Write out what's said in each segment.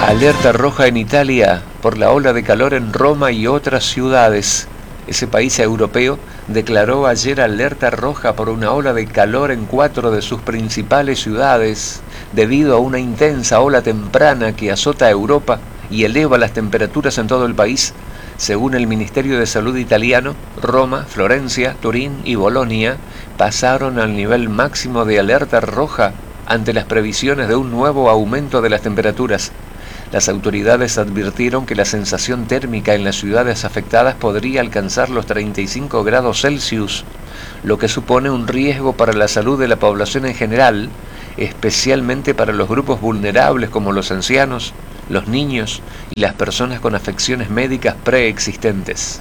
Alerta roja en Italia por la ola de calor en Roma y otras ciudades. Ese país europeo declaró ayer alerta roja por una ola de calor en 4 de sus principales ciudades, debido a una intensa ola temprana que azota a Europa y eleva las temperaturas en todo el país. Según el Ministerio de Salud italiano, Roma, Florencia, Turín y Bolonia pasaron al nivel máximo de alerta roja ante las previsiones de un nuevo aumento de las temperaturas. Las autoridades advirtieron que la sensación térmica en las ciudades afectadas podría alcanzar los 35 grados Celsius, lo que supone un riesgo para la salud de la población en general, especialmente para los grupos vulnerables como los ancianos, los niños y las personas con afecciones médicas preexistentes.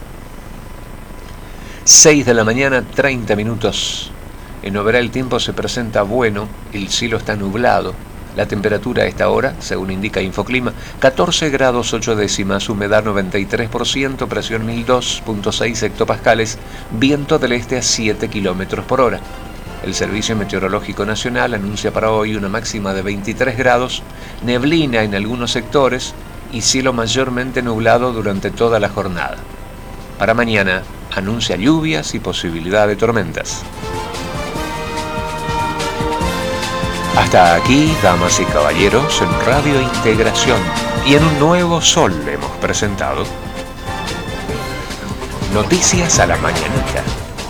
6 de la mañana, 30 minutos. En Oberá el tiempo se presenta bueno, el cielo está nublado. La temperatura a esta hora, según indica Infoclima, 14 grados 8 décimas, humedad 93%, presión 1002.6 hectopascales, viento del este a 7 kilómetros por hora. El Servicio Meteorológico Nacional anuncia para hoy una máxima de 23 grados, neblina en algunos sectores y cielo mayormente nublado durante toda la jornada. Para mañana anuncia lluvias y posibilidad de tormentas. Hasta aquí, damas y caballeros, en Radio Integración y en un nuevo sol hemos presentado Noticias a la Mañanita.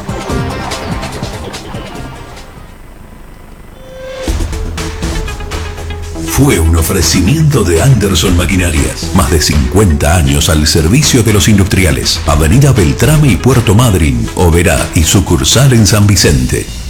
Fue un ofrecimiento de Anderson Maquinarias. Más de 50 años al servicio de los industriales. Avenida Beltrame y Puerto Madryn, Oberá y sucursal en San Vicente.